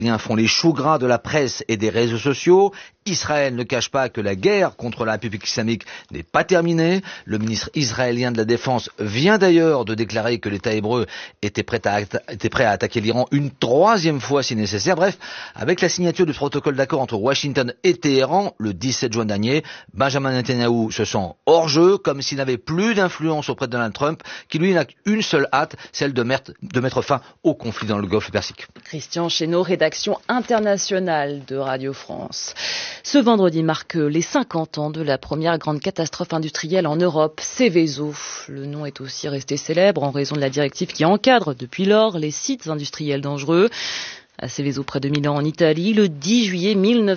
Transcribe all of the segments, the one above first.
font les choux gras de la presse et des réseaux sociaux. Israël ne cache pas que la guerre contre la République islamique n'est pas terminée. Le ministre israélien de la Défense vient d'ailleurs de déclarer que l'État hébreu était prêt à attaquer l'Iran une troisième fois si nécessaire. Bref, avec la signature du protocole d'accord entre Washington et Téhéran le 17 juin dernier, Benjamin Netanyahou se sent hors jeu, comme s'il n'avait plus d'influence auprès de Donald Trump, qui lui n'a qu'une seule hâte, celle de mettre fin au conflit dans le Golfe Persique. Christian Chesneau, rédaction internationale de Radio France. Ce vendredi marque les 50 ans de la première grande catastrophe industrielle en Europe, Seveso. Le nom est aussi resté célèbre en raison de la directive qui encadre depuis lors les sites industriels dangereux. À Seveso, près de Milan, en Italie, le 10 juillet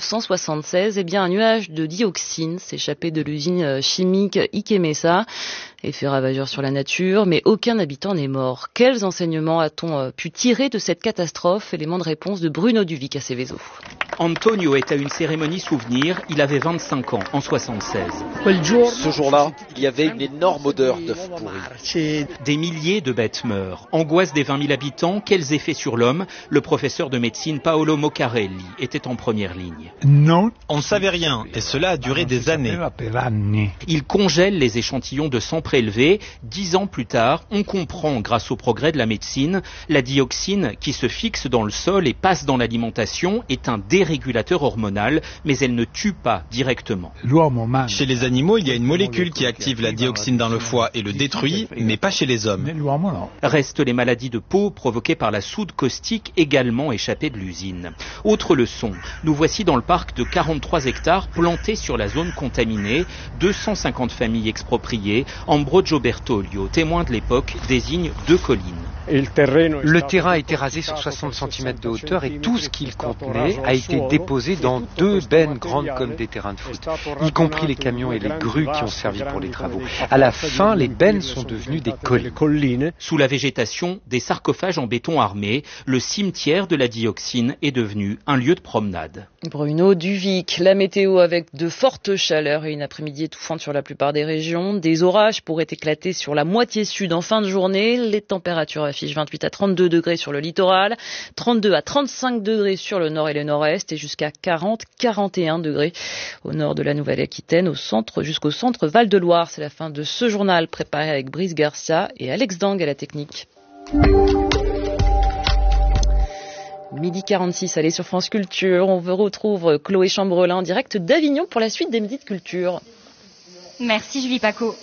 1976, un nuage de dioxine s'échappait de l'usine chimique Ichemesa et fait ravageur sur la nature, mais aucun habitant n'est mort. Quels enseignements a-t-on pu tirer de cette catastrophe? Élément de réponse de Bruno Duvic à Seveso. Antonio est à une cérémonie souvenir, il avait 25 ans en 76. Ce jour-là, il y avait une énorme odeur d'œufs pourris. Des milliers de bêtes meurent. Angoisse des 20 000 habitants, quels effets sur l'homme? Le professeur de médecine Paolo Moccarelli était en première ligne. Non, on ne savait rien et cela a duré des années. Il congèle les échantillons de sang prélevés. 10 ans plus tard, on comprend, grâce au progrès de la médecine, la dioxine qui se fixe dans le sol et passe dans l'alimentation est un dérégulateur hormonal, mais elle ne tue pas directement. Chez les animaux, il y a une molécule qui active la dioxine dans le foie et le détruit, mais pas chez les hommes. Restent les maladies de peau provoquées par la soude caustique également échappée de l'usine. Autre leçon, nous voici dans le parc de 43 hectares plantés sur la zone contaminée, 250 familles expropriées. Ambrogio Bertoglio, témoin de l'époque, désigne 2 collines. Le terrain a été rasé sur 60 cm de hauteur et tout ce qu'il contenait a été déposé dans 2 bennes grandes comme des terrains de foot, y compris les camions et les grues qui ont servi pour les travaux. À la fin, les bennes sont devenues des collines. Sous la végétation, des sarcophages en béton armé, le cimetière de la dioxine est devenu un lieu de promenade. Bruno Duvic, la météo avec de fortes chaleurs et une après-midi étouffante sur la plupart des régions. Des orages pourraient éclater sur la moitié sud en fin de journée. Les températures affichent 28 à 32 degrés sur le littoral, 32 à 35 degrés sur le nord et le nord-est et jusqu'à 40-41 degrés au nord de la Nouvelle-Aquitaine, jusqu'au centre Val-de-Loire. C'est la fin de ce journal préparé avec Brice Garcia et Alex Dang à la technique. Midi 46, allez sur France Culture. On vous retrouve Chloé Chambrelin en direct d'Avignon pour la suite des Midis de Culture. Merci Julie Paco.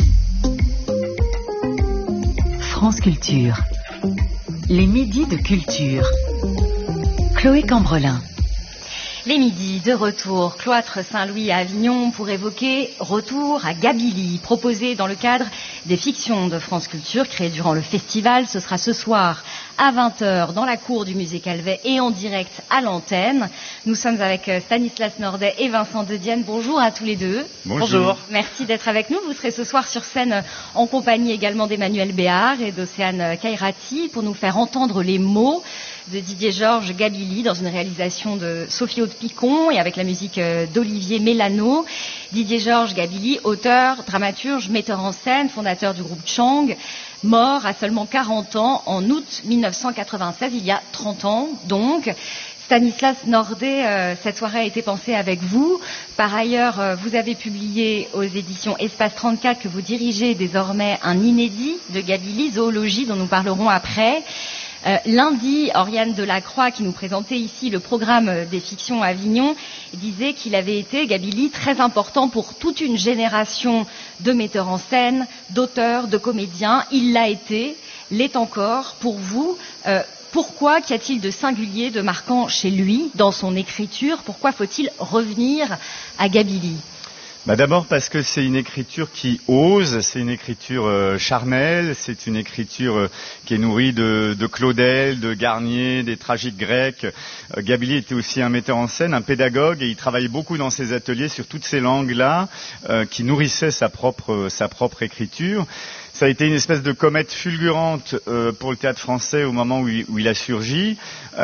France Culture. Les Midis de Culture. Chloé Cambrelin. Les midis de retour, cloître Saint-Louis à Avignon pour évoquer Retour à Gabilly, proposé dans le cadre des fictions de France Culture créées durant le festival. Ce sera ce soir à 20h dans la cour du musée Calvet et en direct à l'antenne. Nous sommes avec Stanislas Nordet et Vincent Dedienne. Bonjour à tous les deux. Bonjour. Merci d'être avec nous. Vous serez ce soir sur scène en compagnie également d'Emmanuel Béard et d'Océane Kairati pour nous faire entendre les mots de Didier Georges Gabilly dans une réalisation de Sophie Aude-Picon et avec la musique d'Olivier Mélano. Didier Georges Gabilly, auteur, dramaturge, metteur en scène, fondateur du groupe Chang, mort à seulement 40 ans en août 1996, il y a 30 ans donc. Stanislas Nordet, cette soirée a été pensée avec vous. Par ailleurs, vous avez publié aux éditions Espace 34 que vous dirigez désormais un inédit de Gabilly, Zoologie, dont nous parlerons après. Lundi, Oriane Delacroix, qui nous présentait ici le programme des fictions à Avignon, disait qu'il avait été, Gabilly, très important pour toute une génération de metteurs en scène, d'auteurs, de comédiens. Il l'a été, l'est encore pour vous. Pourquoi qu'y a-t-il de singulier, de marquant chez lui, dans son écriture? Pourquoi faut-il revenir à Gabilly? D'abord parce que c'est une écriture qui ose, c'est une écriture charnelle, c'est une écriture qui est nourrie de Claudel, de Garnier, des tragiques grecs. Gabilly était aussi un metteur en scène, un pédagogue, et il travaillait beaucoup dans ses ateliers sur toutes ces langues-là qui nourrissaient sa propre écriture. Ça a été une espèce de comète fulgurante pour le théâtre français au moment où il a surgi,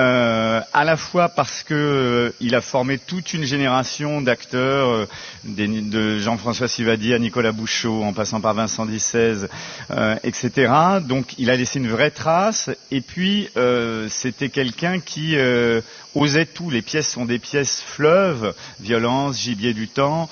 à la fois parce que il a formé toute une génération d'acteurs, de Jean-François Sivadi à Nicolas Bouchot, en passant par Vincent Dissèze, etc. Donc il a laissé une vraie trace, et puis c'était quelqu'un qui osait tout. Les pièces sont des pièces fleuves, Violence, Gibier du temps,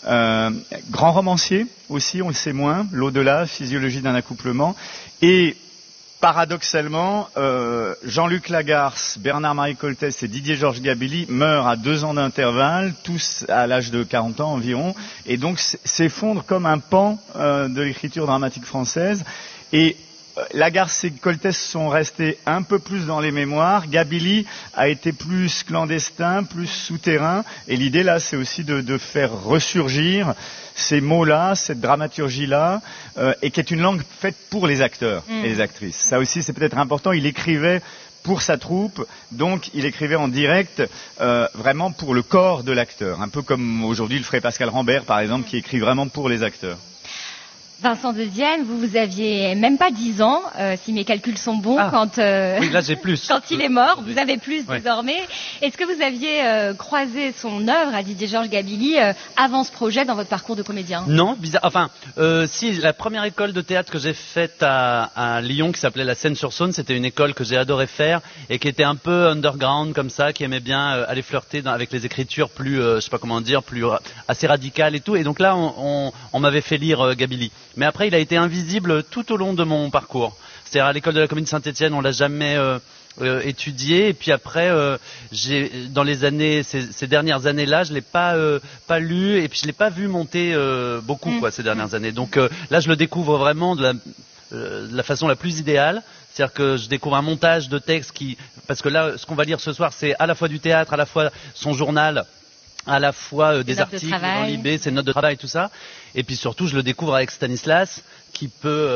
grand romancier aussi, on le sait moins, L'au-delà, Physiologie d'un accouplement, et paradoxalement, Jean-Luc Lagarce, Bernard-Marie Coltès et Didier-Georges Gabilly meurent à 2 ans d'intervalle, tous à l'âge de 40 ans environ, et donc s'effondrent comme un pan de l'écriture dramatique française. Et Lagarce et Coltès sont restés un peu plus dans les mémoires. Gabilly a été plus clandestin, plus souterrain. Et l'idée là, c'est aussi de faire ressurgir ces mots-là, cette dramaturgie-là, et qui est une langue faite pour les acteurs et les actrices. Ça aussi, c'est peut-être important. Il écrivait pour sa troupe, donc il écrivait en direct, vraiment pour le corps de l'acteur. Un peu comme aujourd'hui le ferait Pascal Rambert, par exemple, qui écrit vraiment pour les acteurs. Vincent de Dienne, vous aviez même pas 10 ans, si mes calculs sont bons, quand oui, là j'ai plus. Quand il est mort, vous avez plus désormais. Est-ce que vous aviez croisé son œuvre à Didier-Georges Gabilly avant ce projet dans votre parcours de comédien? Non, bizarre. Enfin, si, la première école de théâtre que j'ai faite à Lyon, qui s'appelait la Seine-sur-Saône, c'était une école que j'ai adoré faire et qui était un peu underground comme ça, qui aimait bien aller flirter avec les écritures plus, je sais pas comment dire, plus assez radicales et tout. Et donc là, on m'avait fait lire Gabilly. Mais après, il a été invisible tout au long de mon parcours. C'est-à-dire à l'école de la Comédie Saint-Étienne, on l'a jamais étudié. Et puis après, dans les années, ces dernières années-là, je l'ai pas lu et puis je l'ai pas vu monter beaucoup ces dernières années. Donc là, je le découvre vraiment de la façon la plus idéale. C'est-à-dire que je découvre un montage de texte parce que là, ce qu'on va lire ce soir, c'est à la fois du théâtre, à la fois son journal, à la fois des articles dans Libé, ses notes de travail, tout ça. Et puis surtout, je le découvre avec Stanislas, qui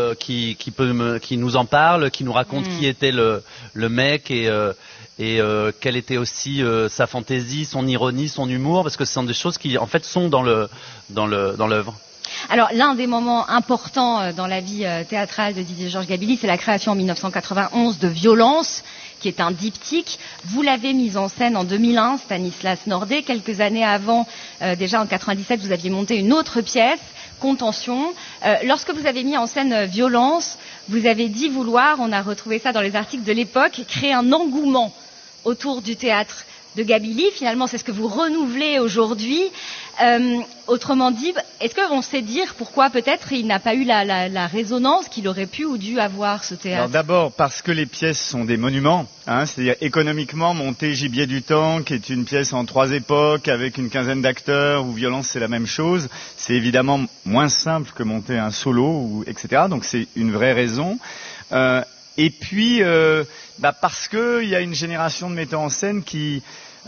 nous en parle, qui nous raconte qui était le mec et quelle était aussi sa fantaisie, son ironie, son humour, parce que ce sont des choses qui en fait sont dans l'œuvre. Alors, l'un des moments importants dans la vie théâtrale de Didier-Georges Gabilly, c'est la création en 1991 de Violence, qui est un diptyque. Vous l'avez mise en scène en 2001, Stanislas Nordet. Quelques années avant, déjà en 97, vous aviez monté une autre pièce, Contention. Lorsque vous avez mis en scène Violence, vous avez dit vouloir, on a retrouvé ça dans les articles de l'époque, créer un engouement autour du théâtre de Gabilly. Finalement, c'est ce que vous renouvelez aujourd'hui. Autrement dit, est-ce qu'on sait dire pourquoi peut-être il n'a pas eu la résonance qu'il aurait pu ou dû avoir, ce théâtre? Alors d'abord parce que les pièces sont des monuments, c'est-à-dire économiquement, monter Gibier du temps, qui est une pièce en 3 époques avec une quinzaine d'acteurs, ou Violence c'est la même chose, c'est évidemment moins simple que monter un solo, etc. Donc c'est une vraie raison. Et puis parce que il y a une génération de metteurs en scène qui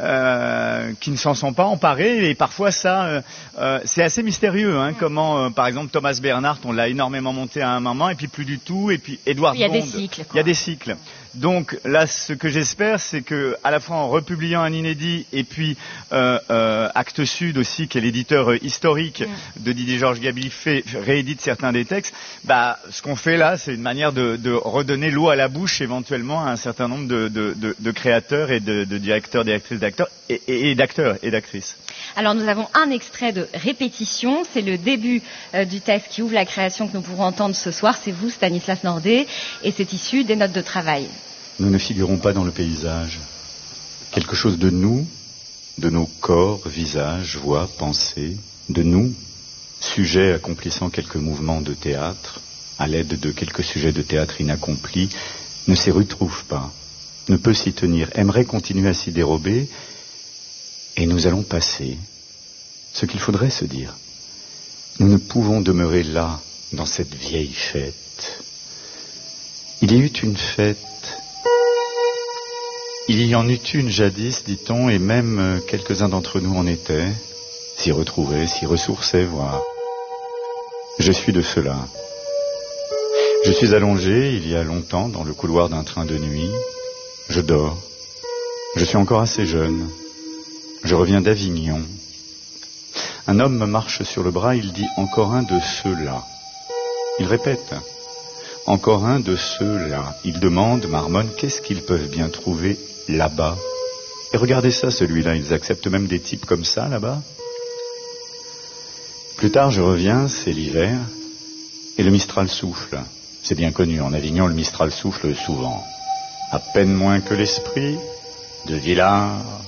ne s'en sont pas emparés, et parfois ça c'est assez mystérieux, comment par exemple Thomas Bernhardt, on l'a énormément monté à un moment et puis plus du tout, et puis Edouard Bond, il y a des cycles. Donc là, ce que j'espère, c'est que à la fois en republiant un inédit et puis Actes Sud aussi, qui est l'éditeur historique de Didier-Georges Gabilly, réédite certains des textes. Ce qu'on fait là, c'est une manière de redonner l'eau à la bouche éventuellement à un certain nombre de créateurs et de directeurs, directrices d'acteurs et d'acteurs et d'actrices. Alors nous avons un extrait de répétition, c'est le début du texte qui ouvre la création que nous pourrons entendre ce soir. C'est vous, Stanislas Nordet, et c'est issu des notes de travail. Nous ne figurons pas dans le paysage. Quelque chose de nous, de nos corps, visages, voix, pensées, de nous, sujets accomplissant quelques mouvements de théâtre, à l'aide de quelques sujets de théâtre inaccomplis, ne s'y retrouve pas, ne peut s'y tenir, aimerait continuer à s'y dérober, et nous allons passer. Ce qu'il faudrait se dire, nous ne pouvons demeurer là, dans cette vieille fête. Il y eut une fête. Il y en eut une jadis, dit-on, et même quelques-uns d'entre nous en étaient, s'y retrouvaient, s'y ressourçaient, voire. Je suis de cela. Je suis allongé, il y a longtemps, dans le couloir d'un train de nuit. Je dors. Je suis encore assez jeune. Je reviens d'Avignon. Un homme me marche sur le bras, il dit encore un de ceux-là. Il répète, Encore un de ceux-là. Ils demandent, marmonnent, qu'est-ce qu'ils peuvent bien trouver là-bas? Et regardez ça, celui-là, ils acceptent même des types comme ça, là-bas. Plus tard, je reviens, c'est l'hiver, et le Mistral souffle. C'est bien connu, en Avignon, le Mistral souffle souvent. À peine moins que l'esprit de Villars,